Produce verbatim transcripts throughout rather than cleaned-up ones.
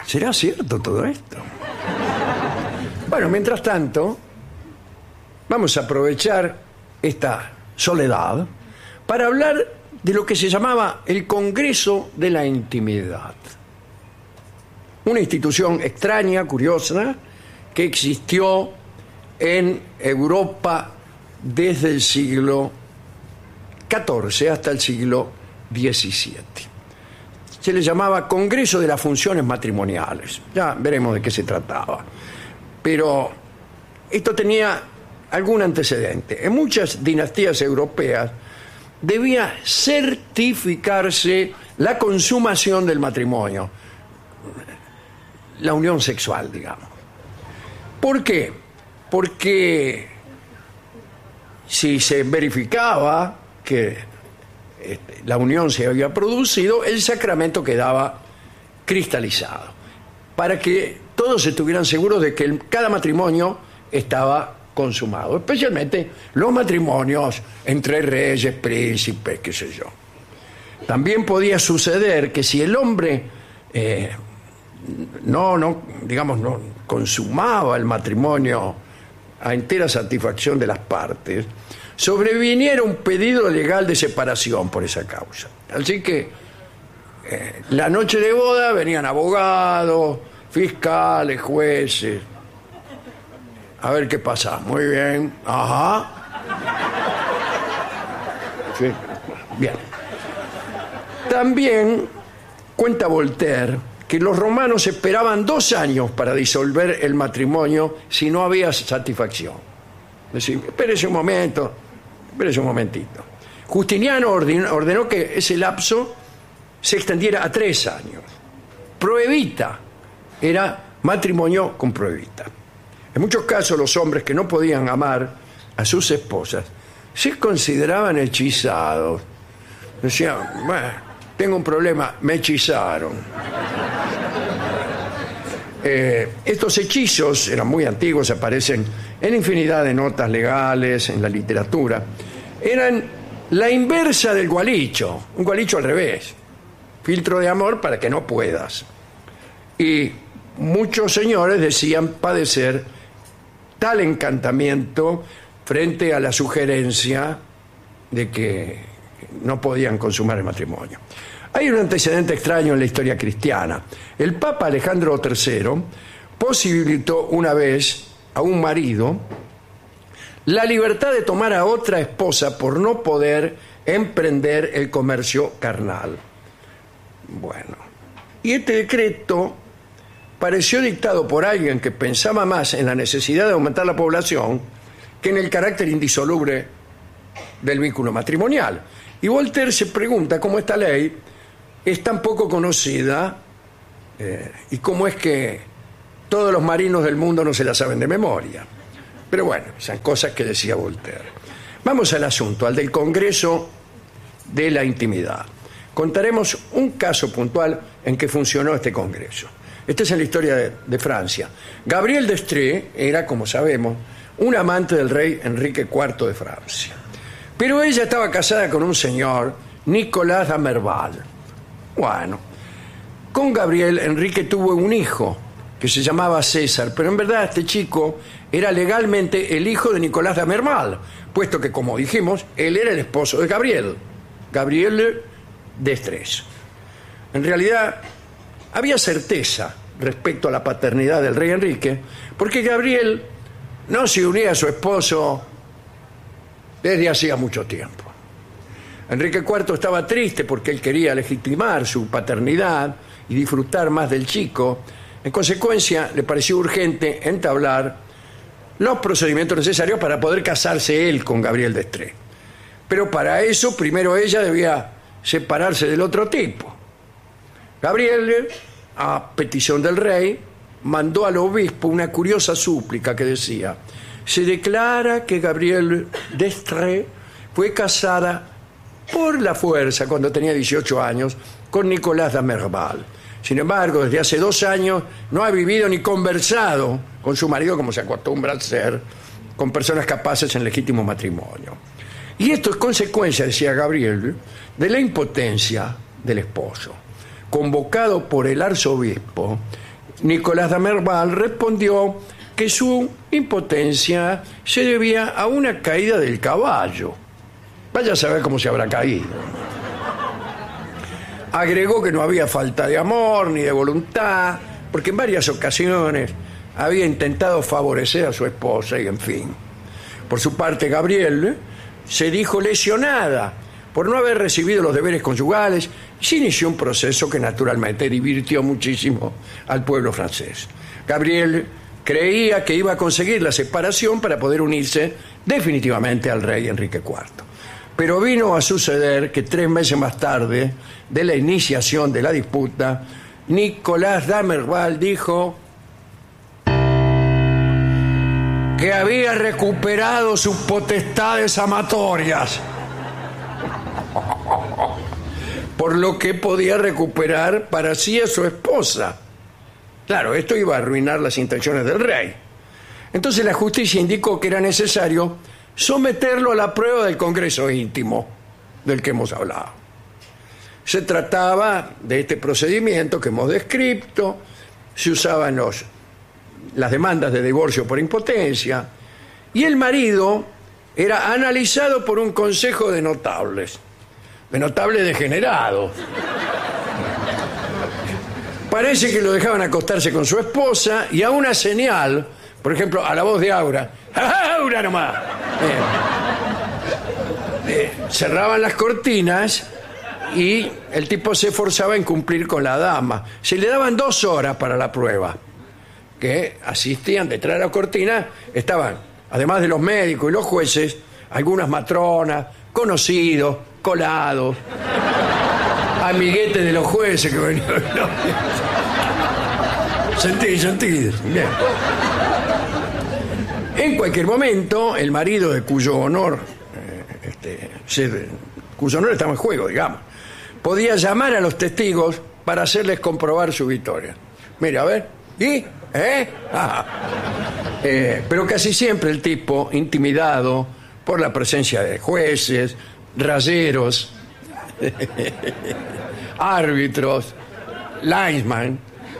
¿Será cierto todo esto? Bueno, mientras tanto, vamos a aprovechar esta soledad para hablar de lo que se llamaba el Congreso de la Intimidad. Una institución extraña, curiosa, que existió en Europa desde el siglo catorce hasta el siglo diecisiete. Se le llamaba Congreso de las Funciones Matrimoniales. Ya veremos de qué se trataba. Pero esto tenía algún antecedente. En muchas dinastías europeas debía certificarse la consumación del matrimonio, la unión sexual, digamos. ¿Por qué? Porque si se verificaba que este, la unión se había producido, el sacramento quedaba cristalizado, para que todos estuvieran seguros de que el, cada matrimonio estaba consumado, especialmente los matrimonios entre reyes, príncipes, qué sé yo. También podía suceder que si el hombre eh, no, no, digamos, no consumaba el matrimonio a entera satisfacción de las partes, sobreviniera un pedido legal de separación por esa causa. Así que eh, la noche de boda venían abogados, fiscales, jueces. A ver qué pasa. Muy bien. Ajá. Sí. Bien. También cuenta Voltaire que los romanos esperaban dos años para disolver el matrimonio si no había satisfacción. Es decir, espérese un momento, espérese un momentito. Justiniano ordenó, ordenó que ese lapso se extendiera a tres años. Proevita era matrimonio con proevita. En muchos casos los hombres que no podían amar a sus esposas se consideraban hechizados. Decían, bueno, tengo un problema, me hechizaron. Eh, estos hechizos eran muy antiguos, aparecen en infinidad de notas legales, en la literatura. Eran la inversa del gualicho, un gualicho al revés. Filtro de amor para que no puedas. Y muchos señores decían padecer tal encantamiento frente a la sugerencia de que no podían consumar el matrimonio. Hay un antecedente extraño en la historia cristiana. El Papa Alejandro tercero posibilitó una vez a un marido la libertad de tomar a otra esposa por no poder emprender el comercio carnal. Bueno, y este decreto pareció dictado por alguien que pensaba más en la necesidad de aumentar la población que en el carácter indisoluble del vínculo matrimonial. Y Voltaire se pregunta cómo esta ley es tan poco conocida eh, y cómo es que todos los marinos del mundo no se la saben de memoria. Pero bueno, son cosas que decía Voltaire. Vamos al asunto, al del Congreso de la Intimidad. Contaremos un caso puntual en que funcionó este Congreso. Este es en la historia de, de Francia. Gabrielle d'Estrées era, como sabemos, un amante del rey Enrique cuarto de Francia. Pero ella estaba casada con un señor, Nicolás de Merval. Bueno, con Gabrielle, Enrique tuvo un hijo que se llamaba César, pero en verdad este chico era legalmente el hijo de Nicolás de Merval, puesto que, como dijimos, él era el esposo de Gabrielle, Gabrielle d'Estrées. En realidad, había certeza respecto a la paternidad del rey Enrique, porque Gabrielle no se unía a su esposo desde hacía mucho tiempo. Enrique cuarto estaba triste porque él quería legitimar su paternidad y disfrutar más del chico. En consecuencia, le pareció urgente entablar los procedimientos necesarios para poder casarse él con Gabrielle d'Estrées. Pero para eso, primero ella debía separarse del otro tipo. Gabrielle, a petición del rey, mandó al obispo una curiosa súplica que decía: se declara que Gabrielle d'Estrées fue casada por la fuerza cuando tenía dieciocho años con Nicolás de Merval. Sin embargo, desde hace dos años no ha vivido ni conversado con su marido como se acostumbra a hacer con personas capaces en legítimo matrimonio. Y esto es consecuencia, decía Gabrielle, de la impotencia del esposo. Convocado por el arzobispo, Nicolás Damerval respondió que su impotencia se debía a una caída del caballo. Vaya a saber cómo se habrá caído. Agregó que no había falta de amor ni de voluntad, porque en varias ocasiones había intentado favorecer a su esposa y en fin. Por su parte, Gabrielle se dijo lesionada por no haber recibido los deberes conyugales y se inició un proceso que naturalmente divirtió muchísimo al pueblo francés. Gabrielle creía que iba a conseguir la separación para poder unirse definitivamente al rey Enrique cuarto. Pero vino a suceder que tres meses más tarde de la iniciación de la disputa, Nicolás Damerval dijo que había recuperado sus potestades amatorias, por lo que podía recuperar para sí a su esposa. Claro, esto iba a arruinar las intenciones del rey. Entonces la justicia indicó que era necesario someterlo a la prueba del Congreso íntimo del que hemos hablado. Se trataba de este procedimiento que hemos descrito. Se usaban los, las demandas de divorcio por impotencia y el marido era analizado por un consejo de notables, de notables degenerados. Parece que lo dejaban acostarse con su esposa y a una señal, por ejemplo, a la voz de Aura, ¡Aura nomás! Eh, eh, cerraban las cortinas y el tipo se esforzaba en cumplir con la dama. Se le daban dos horas para la prueba, que asistían detrás de la cortina, estaban, además de los médicos y los jueces, algunas matronas, conocidos, colados, amiguetes de los jueces que venían. Sentí, sentí. Bien. En cualquier momento, el marido de cuyo honor, eh, este, se, cuyo honor estaba en juego, digamos, podía llamar a los testigos para hacerles comprobar su victoria. Mira, a ver, ¿y? ¿Eh? Ah. Eh, pero casi siempre el tipo, intimidado por la presencia de jueces, rayeros, árbitros, linesman,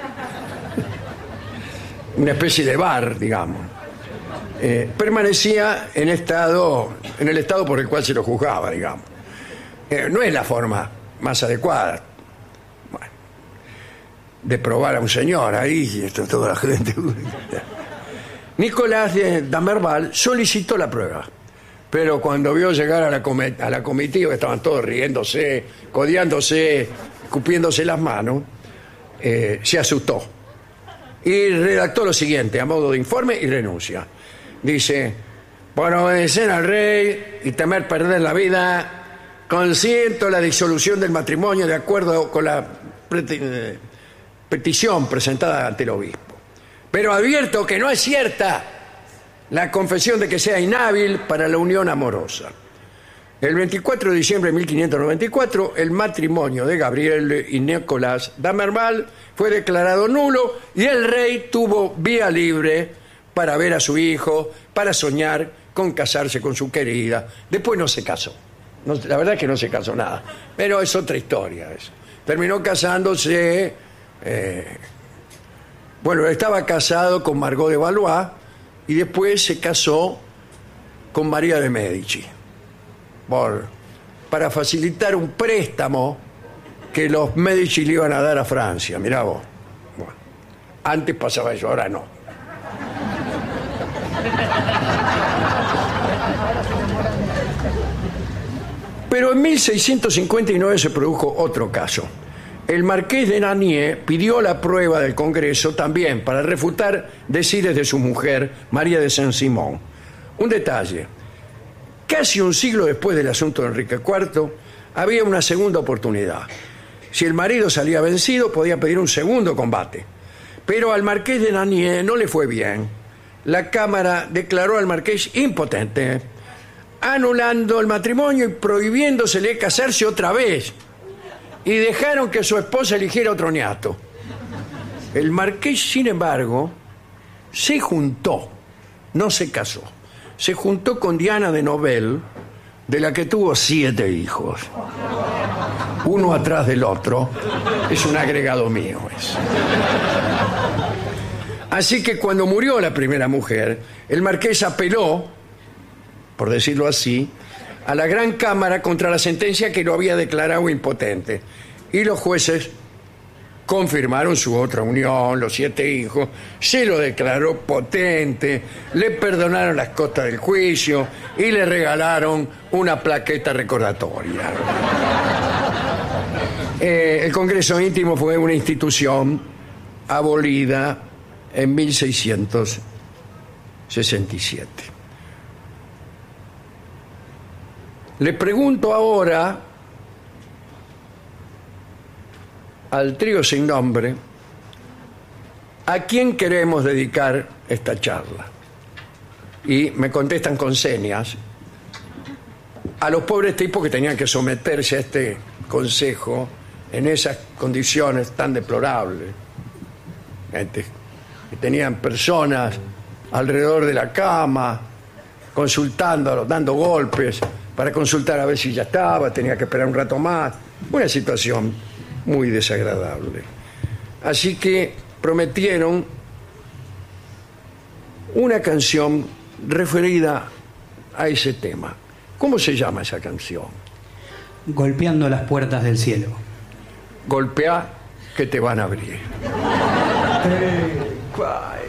una especie de bar, digamos, eh, permanecía en estado, en el estado por el cual se lo juzgaba, digamos. Eh, no es la forma más adecuada, bueno, de probar a un señor ahí, esto toda la gente. Nicolás de Damerval solicitó la prueba, pero cuando vio llegar a la, a la comitiva, estaban todos riéndose, codeándose, escupiéndose las manos, eh, se asustó y redactó lo siguiente a modo de informe y renuncia. Dice: por obedecer al rey y temer perder la vida, consiento la disolución del matrimonio de acuerdo con la petición presentada ante el obispo. Pero advierto que no es cierta la confesión de que sea inhábil para la unión amorosa. El veinticuatro de diciembre de mil quinientos noventa y cuatro, el matrimonio de Gabrielle y Nicolás Damerval fue declarado nulo y el rey tuvo vía libre para ver a su hijo, para soñar con casarse con su querida. Después no se casó. No, la verdad es que no se casó nada, pero es otra historia eso. Terminó casándose, eh, bueno, estaba casado con Margot de Valois y después se casó con María de Medici por, para facilitar un préstamo que los Medici le iban a dar a Francia. Mirá vos. Bueno, antes pasaba eso, ahora no. Pero en mil seiscientos cincuenta y nueve se produjo otro caso. El marqués de Nanier pidió la prueba del Congreso también para refutar decires de su mujer, María de Saint-Simon. Un detalle: casi un siglo después del asunto de Enrique cuarto, había una segunda oportunidad. Si el marido salía vencido, podía pedir un segundo combate. Pero al marqués de Nanier no le fue bien. La Cámara declaró al marqués impotente, anulando el matrimonio y prohibiéndosele casarse otra vez. Y dejaron que su esposa eligiera otro niato. El marqués, sin embargo, se juntó, no se casó. Se juntó con Diana de Novel, de la que tuvo siete hijos. uno atrás del otro, es un agregado mío. Eso. Así que cuando murió la primera mujer, el marqués apeló, por decirlo así, a la Gran Cámara contra la sentencia que lo había declarado impotente. Y los jueces confirmaron su otra unión, los siete hijos, se lo declaró potente, le perdonaron las costas del juicio y le regalaron una plaqueta recordatoria. Eh, el Congreso Íntimo fue una institución abolida en mil seiscientos sesenta y siete. Le pregunto ahora al trío sin nombre a quién queremos dedicar esta charla. Y me contestan con señas a los pobres tipos que tenían que someterse a este consejo en esas condiciones tan deplorables. Gente que tenían personas alrededor de la cama, consultándolo, dando golpes para consultar a ver si ya estaba, tenía que esperar un rato más. Una situación muy desagradable. Así que prometieron una canción referida a ese tema. ¿Cómo se llama esa canción? Golpeando las puertas del cielo. Golpea que te van a abrir. Hey,